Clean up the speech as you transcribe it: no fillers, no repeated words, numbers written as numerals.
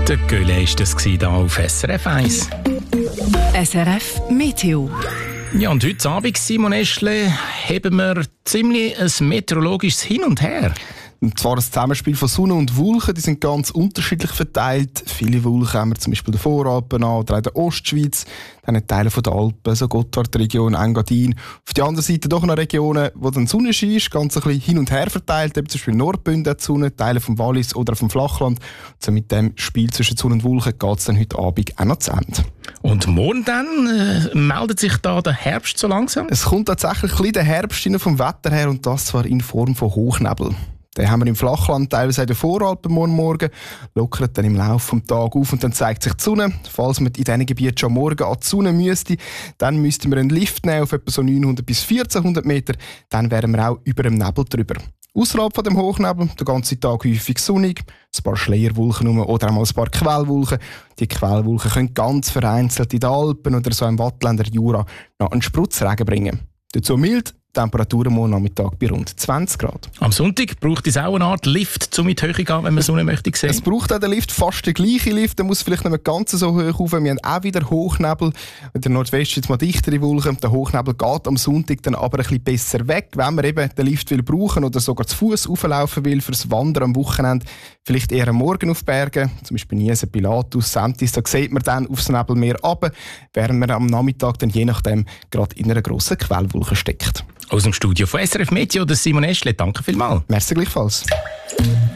Der Göhle war das hier auf SRF 1. SRF Meteo. Ja, und heute Abend, Simon Eschle, haben wir ziemlich ein meteorologisches Hin und Her. Und zwar ein Zusammenspiel von Sonne und Wolken, die sind ganz unterschiedlich verteilt. Viele Wolken haben wir zum Beispiel in den Voralpen an, oder in der Ostschweiz, dann in Teilen der Alpen, so Gotthardregion, Engadin. Auf der anderen Seite doch noch Regionen, wo dann Sonne scheint, ganz ein bisschen hin und her verteilt, eben zum Beispiel Nordbünden hat Sonne, Teile vom Wallis oder vom Flachland. So mit dem Spiel zwischen Sonne und Wolken geht es dann heute Abend auch noch zu Ende. Und morgen dann meldet sich da der Herbst so langsam? Es kommt tatsächlich ein bisschen der Herbst rein vom Wetter her, und das zwar in Form von Hochnebel. Den haben wir im Flachland, teilweise in den Voralpen morgen, lockert dann im Laufe des Tages auf und dann zeigt sich die Sonne. Falls man in diesen Gebieten schon morgen an die Sonne müsste, dann müssten wir einen Lift nehmen auf etwa so 900 bis 1400 Meter, dann wären wir auch über dem Nebel drüber. Außerhalb von dem Hochnebel, den ganzen Tag häufig sonnig, ein paar Schleierwolken oder auch mal ein paar Quellwolken. Die Quellwolken können ganz vereinzelt in den Alpen oder so im Wattländer Jura noch einen Spritzregen bringen. Dazu mild, Temperaturen morgen Nachmittag bei rund 20 Grad. Am Sonntag braucht es auch eine Art Lift, um in die Höhe zu gehen, wenn man Sonne möchte sehen. Es braucht auch den Lift, fast den gleichen Lift. Der muss vielleicht nicht mehr ganz so hoch rauf. Wir haben auch wieder Hochnebel. In der Nordwesten jetzt mal dichtere Wolken. Der Hochnebel geht am Sonntag dann aber ein bisschen besser weg, wenn man eben den Lift will brauchen oder sogar zu Fuß auflaufen will fürs Wandern am Wochenende. Vielleicht eher am Morgen auf Bergen, zum Beispiel Niesen, Pilatus, Sentis. Da sieht man dann aufs Nebelmeer runter, während man am Nachmittag dann je nachdem gerade in einer grossen Quellwolke steckt. Aus dem Studio von SRF Meteo, Simon Eschle, danke vielmals. Merci gleichfalls.